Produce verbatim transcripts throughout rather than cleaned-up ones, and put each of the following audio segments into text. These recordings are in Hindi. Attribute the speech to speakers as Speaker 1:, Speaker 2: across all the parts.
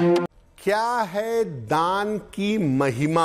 Speaker 1: क्या है दान की महिमा?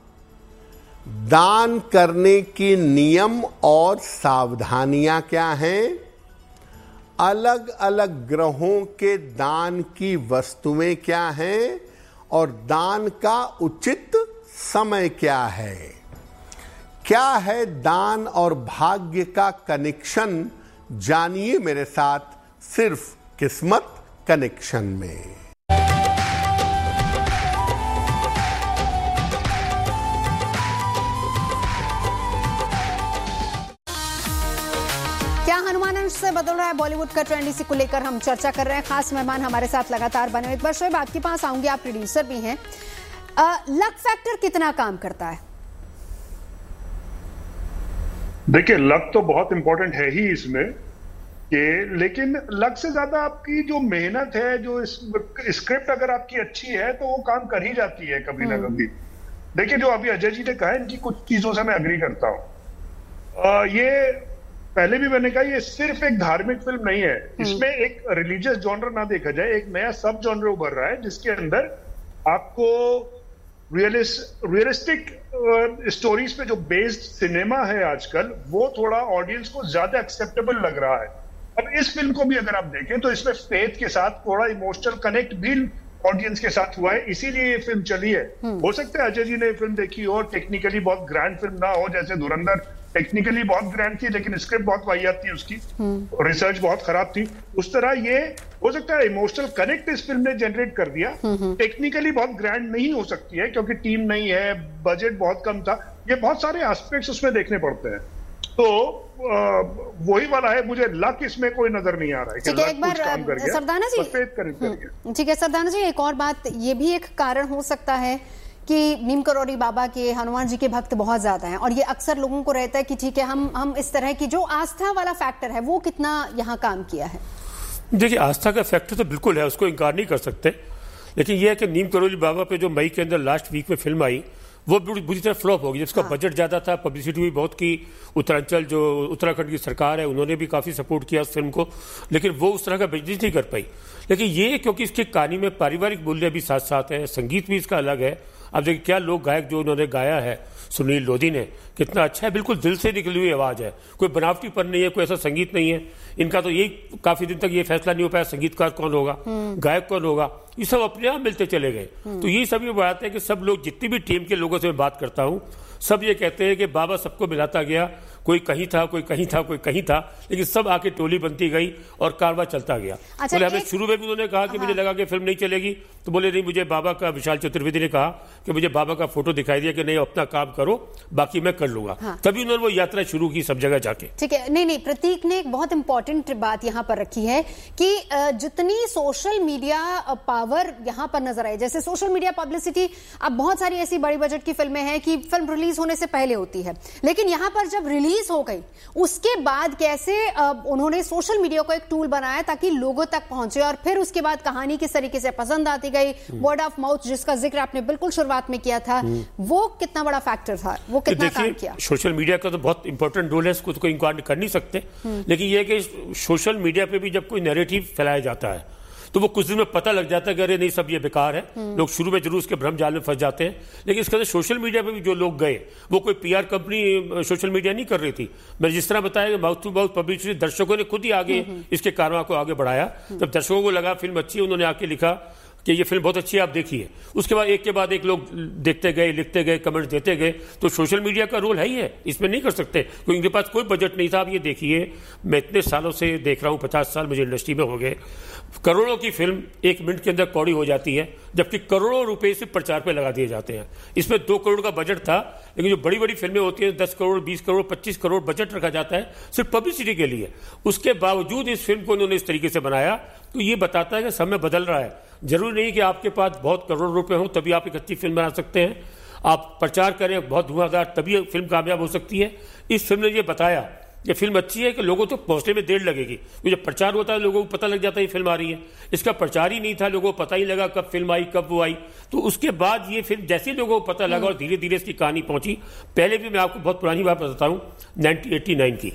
Speaker 1: दान करने के नियम और सावधानियां क्या हैं? अलग अलग ग्रहों के दान की वस्तुएं क्या हैं? और दान का उचित समय क्या है? क्या है दान और भाग्य का कनेक्शन? जानिए मेरे साथ सिर्फ किस्मत कनेक्शन में।
Speaker 2: क्या हनुमान अंश से बदल रहा है बॉलीवुड का ट्रेंड? इसी को लेकर हम चर्चा कर रहे हैं। खास मेहमान हमारे साथ लगातार बने हुए। एक बार शोएब आपके पास आऊंगी, आप प्रोड्यूसर भी हैं। लक फैक्टर कितना काम करता है?
Speaker 3: देखिए, लक तो बहुत इंपॉर्टेंट है ही इसमें कि, लेकिन लक से ज्यादा आपकी जो मेहनत है, जो स्क्रिप्ट अगर आपकी अच्छी है तो वो काम कर ही जाती है कभी ना कभी। देखिए, जो अभी अजय जी ने कहा, इनकी कुछ चीजों से मैं अग्री करता हूँ। ये पहले भी मैंने कहा, ये सिर्फ एक धार्मिक फिल्म नहीं है। इसमें एक रिलीजियस जॉनर ना देखा जाए, एक नया सब जॉनर उभर रहा है जिसके अंदर आपको रियलिस्टिक स्टोरीज पे जो बेस्ड सिनेमा है आजकल, वो थोड़ा ऑडियंस को ज्यादा एक्सेप्टेबल लग रहा है। अब इस फिल्म को भी अगर आप देखें तो इसमें फेथ के साथ थोड़ा इमोशनल कनेक्ट भी ऑडियंस के साथ हुआ है, इसीलिए ये फिल्म चली है। हो सकता है अजय जी ने फिल्म देखी हो, टेक्निकली बहुत ग्रैंड फिल्म ना हो, जैसे धुरंधर टेक्निकली बहुत ग्रैंड थी लेकिन स्क्रिप्ट बहुत वाहियात थी, उसकी रिसर्च बहुत खराब थी। उस तरह ये हो सकता है इमोशनल कनेक्ट इस फिल्म ने जनरेट कर दिया। टेक्निकली बहुत ग्रैंड नहीं हो सकती है क्योंकि टीम नहीं है, बजट बहुत कम था, ये बहुत सारे एस्पेक्ट्स उसमें देखने पड़ते हैं। तो आ, वही वाला है, मुझे लक इसमें कोई नजर नहीं आ रहा है।
Speaker 2: ठीक है, एक बार सरदाना जी, ठीक है सरदाना जी, एक और बात, ये भी एक कारण हो सकता है कि नीम करौरी बाबा के, हनुमान जी के भक्त बहुत ज्यादा हैं और ये अक्सर लोगों को रहता है कि ठीक है, हम हम इस तरह की जो आस्था वाला फैक्टर है वो कितना यहाँ काम किया है?
Speaker 4: देखिए, आस्था का फैक्टर तो बिल्कुल है, उसको इनकार नहीं कर सकते, लेकिन यह है कि नीम करौली बाबा पे जो मई के अंदर लास्ट वीक में फिल्म आई, वो बुरी तरह फ्लॉप होगी। जिसका हाँ। बजट ज्यादा था, पब्लिसिटी भी बहुत की, उत्तरांचल जो उत्तराखंड की सरकार है उन्होंने भी काफी सपोर्ट किया उस फिल्म को, लेकिन वो उस तरह का बिजनेस नहीं कर पाई। लेकिन ये क्योंकि इसकी कहानी में पारिवारिक मूल्य भी साथ साथ है, संगीत भी इसका अलग है। अब देखिए, क्या लोग गायक जो उन्होंने गाया है सुनील लोधी ने, कितना अच्छा है, बिल्कुल दिल से निकली हुई आवाज है, कोई बनावटीपन नहीं है, कोई ऐसा संगीत नहीं है इनका। तो यही काफी दिन तक ये फैसला नहीं हो पाया संगीतकार कौन होगा, गायक कौन होगा, ये सब अपने आप मिलते चले गए। तो ये सब ये बात है कि सब लोग, जितनी भी टीम के लोगों से मैं बात करता हूं, सब ये कहते हैं कि बाबा सबको मिलाता गया, कोई कहीं था, कोई कहीं था, कोई कहीं था, लेकिन सब आके टोली बनती गई और कारवा चलता गया। अच्छा, बोले हमें शुरू में भी उन्होंने कहा कि हाँ। मुझे लगा कि फिल्म नहीं चलेगी, तो बोले नहीं, मुझे बाबा का, विशाल चतुर्वेदी ने कहा कि मुझे बाबा का फोटो दिखाई दिया कि नहीं, अपना काम करो, बाकी मैं कर लूंगा। हाँ। तभी उन्होंने वो यात्रा शुरू की सब जगह जाके।
Speaker 2: ठीक है, नहीं नहीं, प्रतीक ने एक बहुत इंपॉर्टेंट बात यहाँ पर रखी है कि जितनी सोशल मीडिया पावर यहाँ पर नजर आई, जैसे सोशल मीडिया पब्लिसिटी, अब बहुत सारी ऐसी बड़ी बजट की फिल्में हैं कि फिल्म रिलीज होने से पहले होती है, लेकिन यहाँ पर जब रिलीज हो गई उसके बाद कैसे उन्होंने सोशल मीडिया को एक टूल बनाया ताकि लोगों तक पहुंचे, और फिर उसके बाद कहानी किस तरीके से पसंद आती गई, वर्ड ऑफ माउथ जिसका जिक्र आपने बिल्कुल शुरुआत में किया था, वो कितना बड़ा फैक्टर था, वो कितना काम किया?
Speaker 4: सोशल मीडिया का तो बहुत इंपॉर्टेंट रोल है, इसको तो कोई इनकार कर नहीं सकते, लेकिन यह कि सोशल मीडिया पे भी जब कोई नैरेटिव फैलाया जाता है तो वो कुछ दिन में पता लग जाता है कि अरे नहीं, सब ये बेकार है। लोग शुरू में जरूर उसके भ्रम जाल में फंस जाते हैं, लेकिन इसके अंदर सोशल मीडिया पे भी जो लोग गए, वो कोई पीआर कंपनी सोशल मीडिया नहीं कर रही थी। मैंने जिस तरह बताया, माउथ टू माउथ पब्लिसिटी, दर्शकों ने खुद ही आगे इसके कारवां को आगे बढ़ाया। जब दर्शकों को लगा फिल्म अच्छी है, उन्होंने आके लिखा कि ये फिल्म बहुत अच्छी है, आप देखिए। उसके बाद एक के बाद एक लोग देखते गए, लिखते गए, कमेंट देते गए। तो सोशल मीडिया का रोल है ही है, इसमें नहीं कर सकते, क्योंकि इनके पास कोई बजट नहीं था। आप ये देखिए, मैं इतने सालों से देख रहा हूँ, पचास साल मुझे इंडस्ट्री में हो गए, करोड़ों की फिल्म एक मिनट के अंदर कौड़ी हो जाती है, जबकि करोड़ों रुपए सिर्फ प्रचार पे लगा दिए जाते हैं। इसमें दो करोड़ का बजट था, लेकिन जो बड़ी बड़ी फिल्में होती हैं, दस करोड़, बीस करोड़, पच्चीस करोड़ बजट रखा जाता है सिर्फ पब्लिसिटी के लिए। उसके बावजूद इस फिल्म को उन्होंने इस तरीके से बनाया, तो ये बताता है कि समय बदल रहा है। जरूरी नहीं कि आपके पास बहुत करोड़ रुपए हो तभी आप एक अच्छी फिल्म बना सकते हैं। आप प्रचार करें बहुत धुआंधार, तभी फिल्म कामयाब हो सकती है। इस फिल्म ने ये बताया कि फिल्म अच्छी है कि लोगों तक तो पहुंचने में देर लगेगी। जब प्रचार होता है लोगों को पता लग जाता है ये फिल्म आ रही है। इसका प्रचार ही नहीं था, लोगों को पता ही लगा कब फिल्म आई, कब वो आई। तो उसके बाद ये फिल्म जैसे लोगों को पता लगा और धीरे धीरे इसकी कहानी पहुंची। पहले भी मैं आपको बहुत पुरानी बात बताता हूँ, नाइनटीन एटी नाइन की,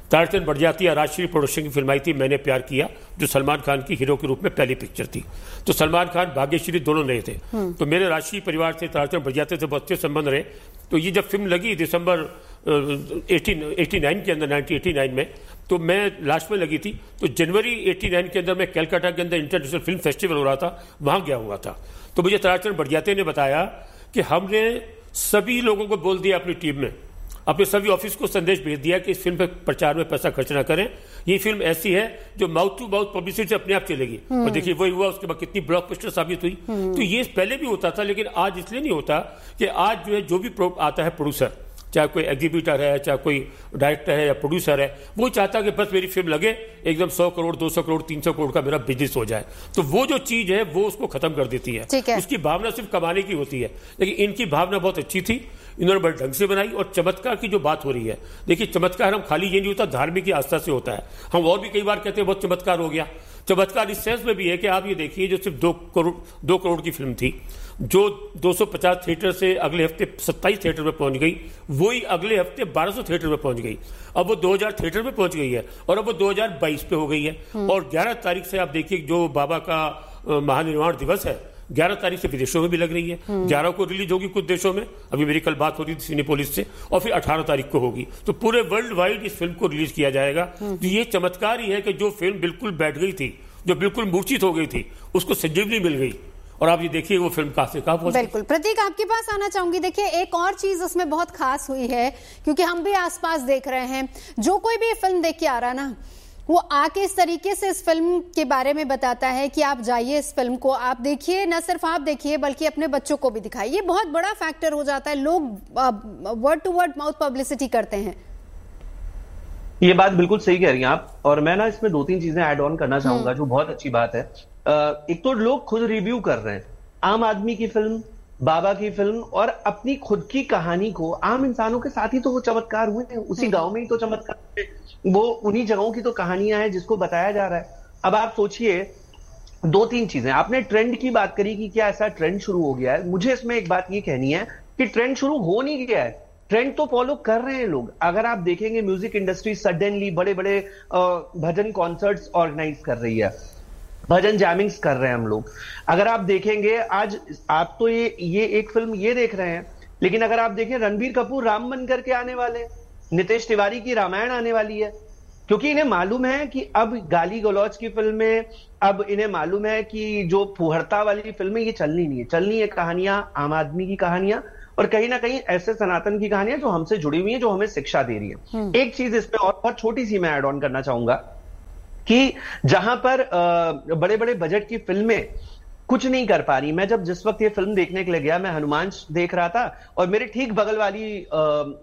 Speaker 4: तारचंद बढ़जातिया राजश्री प्रोडक्शन की फिल्म आई थी मैंने प्यार किया, जो सलमान खान की हीरो के रूप में पहली पिक्चर थी। तो सलमान खान भाग्यश्री दोनों नए थे, तो मेरे राजश्री परिवार से तारचंद बढ़जातिया से बहुत अच्छे संबंध रहे। तो ये जब फिल्म लगी दिसंबर एटीन एटी नाइन के अंदर नाइनटीन एटी नाइन में, तो मैं लास्ट में लगी थी, तो जनवरी एटी नाइन के अंदर मैं कैलकाटा के अंदर इंटरनेशनल फिल्म फेस्टिवल हो रहा था, वहां गया हुआ था। तो मुझे तारचंद बढ़जातिया ने बताया कि हमने सभी लोगों को बोल दिया अपनी टीम में, अपने सभी ऑफिस को संदेश भेज दिया कि इस फिल्म पर प्रचार में पैसा खर्च ना करें, ये फिल्म ऐसी है जो माउथ टू माउथ पब्लिसिटी से अपने आप चलेगी। और देखिए वही हुआ, उसके बाद कितनी ब्लॉकबस्टर साबित हुई। तो ये पहले भी होता था, लेकिन आज इसलिए नहीं होता कि आज जो है जो भी आता है प्रोड्यूसर, चाहे कोई एग्जीबिटर है, चाहे कोई डायरेक्टर है या प्रोड्यूसर है, वो चाहता है कि बस मेरी फिल्म लगे, एकदम सौ करोड़ दो सौ करोड़ तीन सौ करोड़ का मेरा बिजनेस हो जाए। तो वो जो चीज है वो उसको खत्म कर देती है, है। उसकी भावना सिर्फ कमाने की होती है। लेकिन इनकी भावना बहुत अच्छी थी, इन्होंने बड़े ढंग से बनाई। और चमत्कार की जो बात हो रही है, देखिए चमत्कार हम खाली ये नहीं होता धार्मिक आस्था से होता है, हम और भी कई बार कहते हैं बहुत चमत्कार हो गया। चमत्कार इस सेंस में भी है कि आप ये देखिए, जो सिर्फ दो करोड़ दो करोड़ की फिल्म थी, जो दो सौ पचास थिएटर से अगले हफ्ते सत्ताईस थिएटर में पहुंच गई, वही अगले हफ्ते बारह सौ थिएटर में पहुंच गई। अब वो दो हज़ार थिएटर में पहुंच गई है और अब वो दो हज़ार बाईस पे हो गई है। और ग्यारह तारीख से आप देखिए जो बाबा का महानिर्वाण दिवस है, ग्यारह तारीख से विदेशों में भी लग रही है, ग्यारह को रिलीज होगी कुछ देशों में, अभी मेरी कल बात हो रही थी सिनेपोलिस से, और फिर अठारह तारीख को होगी। तो पूरे वर्ल्ड वाइड इस फिल्म को रिलीज किया जाएगा। तो ये चमत्कार ही है कि जो फिल्म बिल्कुल बैठ गई थी, जो बिल्कुल मूर्छित हो गई थी, उसको संजीवनी मिल गई। और आप ये देखिए वो फिल्म कहां से कहां पहुंची।
Speaker 2: बिल्कुल प्रतीक, आपके पास आना चाहूंगी। देखिए एक और चीज उसमें बहुत खास हुई है, क्योंकि हम भी आसपास देख रहे हैं, जो कोई भी फिल्म देख के आ रहा ना, वो आके इस तरीके से इस फिल्म के बारे में बताता है कि आप जाइए इस फिल्म को आप देखिए, न सिर्फ आप देखिए बल्कि अपने बच्चों को भी दिखाइए। ये बहुत बड़ा फैक्टर हो जाता है, लोग word to word mouth publicity करते हैं।
Speaker 5: ये बात बिल्कुल सही कह रही हैं आप, और मैं ना इसमें दो तीन चीजें ऐड ऑन करना चाहूंगा जो बहुत अच्छी बात है। एक तो लोग खुद रिव्यू कर रहे हैं, आम आदमी की फिल्म, बाबा की फिल्म, और अपनी खुद की कहानी को आम इंसानों के साथ ही तो वो चमत्कार हुए हैं, उसी गांव में ही तो चमत्कार हुए, वो उन्हीं जगहों की तो कहानियां हैं जिसको बताया जा रहा है। अब आप सोचिए दो तीन चीजें, आपने ट्रेंड की बात करी कि क्या ऐसा ट्रेंड शुरू हो गया है। मुझे इसमें एक बात ये कहनी है कि ट्रेंड शुरू हो नहीं गया है, ट्रेंड तो फॉलो कर रहे हैं लोग। अगर आप देखेंगे म्यूजिक इंडस्ट्री सडनली बड़े बड़े भजन कॉन्सर्ट्स ऑर्गेनाइज कर रही है, भजन जैमिंग्स कर रहे हैं हम लोग। अगर आप देखेंगे आज आप तो ये ये एक फिल्म ये देख रहे हैं, लेकिन अगर आप देखें रणबीर कपूर राम बन करके आने वाले हैं, नितेश तिवारी की रामायण आने वाली है, क्योंकि इन्हें मालूम है कि अब गाली गलौज की फिल्में, अब इन्हें मालूम है कि जो फुहरता वाली फिल्में ये चलनी नहीं है, चलनी है कहानियां आम आदमी की कहानियां, और कहीं ना कहीं ऐसे सनातन की कहानियां जो हमसे जुड़ी हुई हैं, जो हमें शिक्षा दे रही है। एक चीज इसमें और बहुत छोटी सी मैं ऐड ऑन करना चाहूंगा कि जहां पर बड़े बड़े बजट की फिल्में कुछ नहीं कर पा रही। मैं जब जिस वक्त ये फिल्म देखने के लिए गया, मैं हनुमान देख रहा था और मेरे ठीक बगल वाली आ,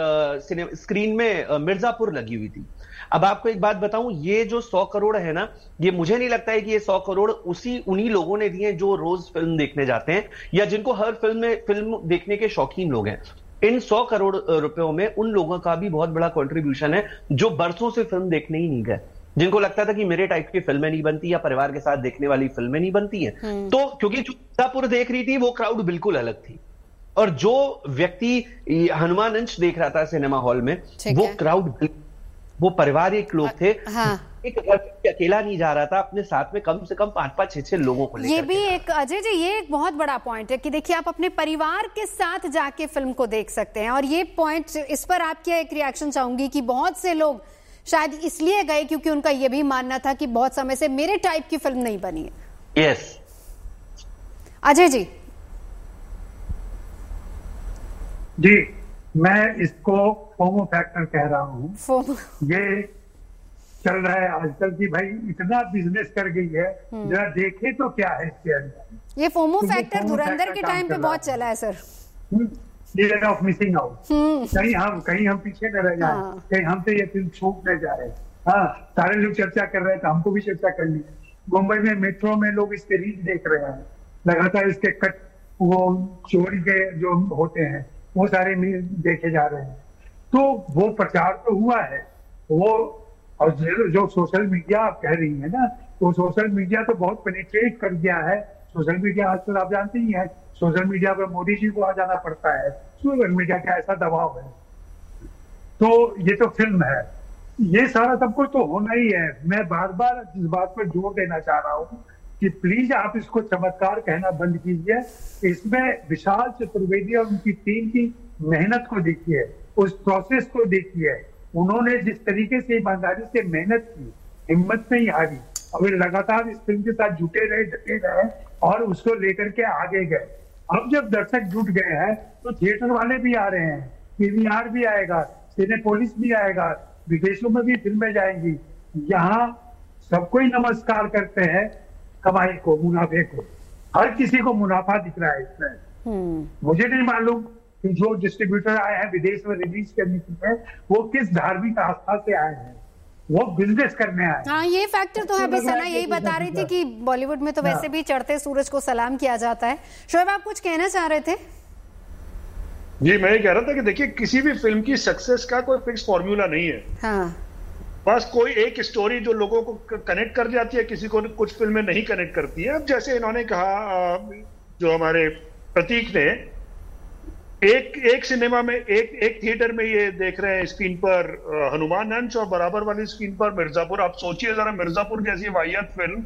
Speaker 5: आ, स्क्रीन में आ, मिर्जापुर लगी हुई थी। अब आपको एक बात बताऊं, ये जो सौ करोड़ है ना, ये मुझे नहीं लगता है कि ये सौ करोड़ उसी उन्हीं लोगों ने दिए जो रोज फिल्म देखने जाते हैं या जिनको हर फिल्म में फिल्म देखने के शौकीन लोग हैं। इन सौ करोड़ रुपयों में उन लोगों का भी बहुत बड़ा कंट्रीब्यूशन है जो बरसों से फिल्म देखने ही नहीं गए, जिनको लगता था कि मेरे टाइप की फिल्में नहीं बनती या परिवार के साथ देखने वाली फिल्में नहीं बनती हैं। तो क्योंकि जो मिर्जापुर देख रही थी वो क्राउड बिल्कुल अलग थी, और जो व्यक्ति हनुमान अंश देख रहा था सिनेमा हॉल में, वो क्राउड, वो पारिवारिक लोग थे। हाँ। एक अकेला नहीं जा रहा था, अपने साथ में कम से कम पांच पांच छह छह लोगों को लेकर।
Speaker 2: ये भी एक अजय जी, ये एक बहुत बड़ा पॉइंट है कि देखिए आप अपने परिवार के साथ जाके फिल्म को देख सकते हैं, और ये पॉइंट, इस पर आपकी एक रिएक्शन चाहूंगी कि बहुत से लोग शायद इसलिए गए क्योंकि उनका यह भी मानना था कि बहुत समय से मेरे टाइप की फिल्म नहीं बनी है।
Speaker 5: यस
Speaker 2: अजय जी।
Speaker 6: जी, मैं इसको फोमो फैक्टर कह रहा हूँ।
Speaker 2: फोमो
Speaker 6: ये चल रहा है आजकल की, भाई इतना बिजनेस कर गई है, जरा देखे तो क्या है इसके अंदर।
Speaker 2: ये फोमो फैक्टर धुरंधर के टाइम पे बहुत चला है sir.
Speaker 6: Fear of missing out, कहीं हम कहीं हम पीछे न रह जाए, हाँ। कहीं हमसे ये फिल्म छूट न जाए। हाँ, सारे लोग चर्चा कर रहे हैं तो हमको भी चर्चा करनी है। मुंबई में मेट्रो में लोग इसके रीच देख रहे हैं, लगातार इसके कट, वो चोरी के जो होते हैं वो सारे देखे जा रहे हैं। तो वो प्रचार तो हुआ है वो, और जो सोशल मीडिया आप कह रही है ना, तो सोशल मीडिया तो बहुत पेनिट्रेट कर गया है। सोशल मीडिया आजकल आप जानते ही हैं, सोशल मीडिया पर मोदी जी को आ जाना पड़ता है, सोशल मीडिया का ऐसा दबाव है। तो ये तो फिल्म है, ये सारा सब कुछ तो होना ही है। मैं बार बार इस बात पर जोर देना चाह रहा हूँ कि प्लीज आप इसको चमत्कार कहना बंद कीजिए। इसमें विशाल चतुर्वेदी और उनकी टीम की मेहनत को देखिए, उस प्रोसेस को देखिए। उन्होंने जिस तरीके से ईमानदारी से मेहनत की, हिम्मत नहीं हारी, और वे लगातार इस फिल्म के साथ जुटे रहे, डटे रहे और उसको लेकर के आगे गए। अब जब दर्शक जुट गए हैं तो थिएटर वाले भी आ रहे हैं, पीवीआर भी आएगा, सिनेपोलिस भी आएगा, विदेशों में भी फिल्में जाएंगी। यहाँ सबको ही नमस्कार करते हैं कमाई को, मुनाफे को। हर किसी को मुनाफा दिख रहा है इसमें। मुझे नहीं मालूम कि जो डिस्ट्रीब्यूटर आए हैं विदेश में रिलीज करने के लिए, वो किस धार्मिक आस्था से आए हैं, वो बिजनेस करने आए।
Speaker 2: हाँ, ये फैक्टर तो है। अभी सना यही बता रही थी कि बॉलीवुड में तो वैसे भी चढ़ते सूरज को सलाम किया जाता है। शोएब, आप कुछ कहना चाह रहे थे?
Speaker 3: जी, मैं ये कह रहा था कि देखिए, किसी भी फिल्म की सक्सेस का कोई फिक्स फॉर्मूला नहीं है।
Speaker 2: हाँ।
Speaker 3: बस कोई एक स्टोरी जो लोगों को कनेक्ट कर जाती है, किसी को कुछ फिल्में नहीं कनेक्ट करती है। अब जैसे इन्होंने कहा, जो हमारे प्रतीक ने, एक एक सिनेमा में, एक एक थिएटर में ये देख रहे हैं स्क्रीन पर हनुमान अंश और बराबर वाली स्क्रीन पर मिर्जापुर। आप सोचिए जरा, मिर्जापुर जैसी वाहियात फिल्म,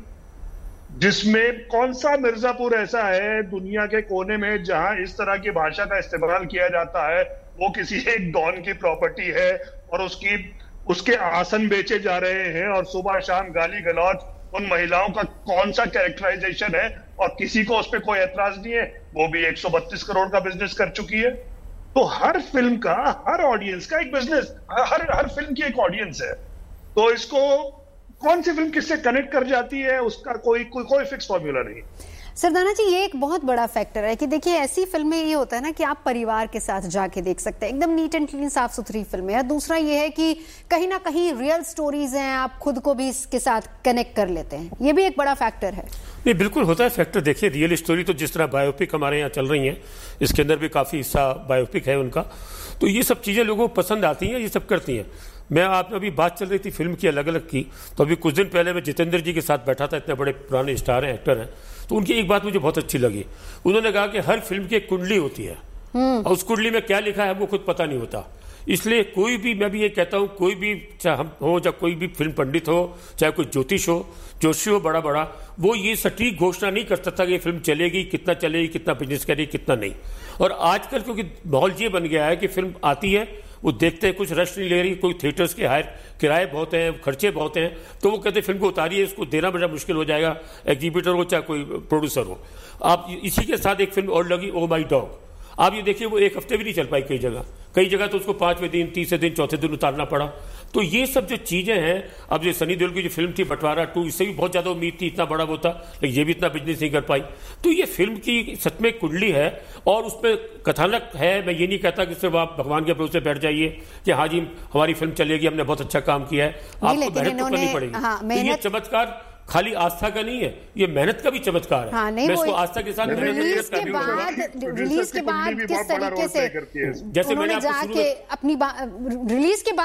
Speaker 3: जिसमें कौन सा मिर्जापुर ऐसा है दुनिया के कोने में जहां इस तरह की भाषा का इस्तेमाल किया जाता है। वो किसी एक डॉन की प्रॉपर्टी है और उसकी उसके आसन बेचे जा रहे हैं और सुबह शाम गाली गलौज, उन महिलाओं का कौन सा कैरेक्टराइजेशन है और किसी को उस पर कोई एतराज नहीं है। वो भी एक सौ बत्तीस करोड़ का बिजनेस कर चुकी है। तो हर फिल्म का, हर ऑडियंस का एक बिजनेस, हर हर फिल्म की एक ऑडियंस है। तो इसको कौन सी फिल्म किससे कनेक्ट कर जाती है, उसका कोई कोई कोई फिक्स फॉर्मूला नहीं।
Speaker 2: सरदाना जी, ये एक बहुत बड़ा फैक्टर है कि देखिए, ऐसी फिल्में ये होता है ना कि आप परिवार के साथ जाके देख सकते हैं, एकदम नीट एंड क्लीन, साफ सुथरी फिल्में हैं। दूसरा ये है कि कहीं ना कहीं रियल स्टोरीज हैं, आप खुद को भी इसके साथ कनेक्ट कर लेते हैं। ये भी एक बड़ा फैक्टर है।
Speaker 4: नहीं, बिल्कुल होता है फैक्टर। देखिए, रियल स्टोरी तो जिस तरह बायोपिक हमारे यहाँ चल रही हैं, इसके अंदर भी काफ़ी हिस्सा बायोपिक है उनका, तो ये सब चीज़ें लोगों को पसंद आती हैं, ये सब करती हैं। मैं आपने अभी बात चल रही थी फिल्म की अलग अलग की, तो अभी कुछ दिन पहले मैं जितेंद्र जी के साथ बैठा था, इतने बड़े पुराने स्टार हैं, एक्टर हैं। तो उनकी एक बात मुझे बहुत अच्छी लगी। उन्होंने कहा कि हर फिल्म की एक कुंडली होती है और उस कुंडली में क्या लिखा है हमको खुद पता नहीं होता। इसलिए कोई भी, मैं भी ये कहता हूँ, कोई भी, चाहे हम हो, चाहे कोई भी फिल्म पंडित हो, चाहे कोई ज्योतिष हो, जोशी हो बड़ा बड़ा, वो ये सटीक घोषणा नहीं कर सकता कि ये फिल्म चलेगी, कितना चलेगी, कितना बिजनेस करेगी, कितना नहीं। और आजकल क्योंकि माहौल ये बन गया है कि फिल्म आती है, वो देखते हैं, कुछ रश नहीं ले रही, कोई थिएटर्स के हायर किराए बहुत हैं, खर्चे बहुत हैं, तो वो कहते हैं फिल्म को उतारिए, इसको देना बड़ा मुश्किल हो जाएगा, एग्जीबिटर हो चाहे कोई प्रोड्यूसर हो। आप इसी के साथ एक फिल्म और लगी, ओ माई डॉग। आप ये देखिए, वो एक हफ्ते भी नहीं चल पाई कई जगह, कई जगह तो उसको पांचवें दिन, तीसरे दिन, चौथे दिन उतारना पड़ा। तो ये सब जो चीजें हैं, अब जो सनी देओल की जो फिल्म थी बंटवारा टू, इससे भी बहुत ज्यादा उम्मीद थी, इतना बड़ा वो था, लेकिन ये भी इतना बिजनेस नहीं कर पाई। तो ये फिल्म की सच में कुंडली है और उसमें कथानक है। मैं ये नहीं कहता कि सिर्फ आप भगवान के भरोसे बैठ जाइए कि हाँ जी हमारी फिल्म चलेगी, हमने बहुत अच्छा काम किया है। आपको मेहनत तो करनी पड़ेगी।
Speaker 2: हाँ,
Speaker 4: तो ये चमत्कार खाली आस्था का नहीं है, ये मेहनत का भी चमत्कार है।
Speaker 2: हाँ,
Speaker 4: मैं इसको आस्था के साथ
Speaker 2: रिलीज के बाद रिलीज के बाद किस तरीके से जैसे मैंने जाके अपनी रिलीज के बाद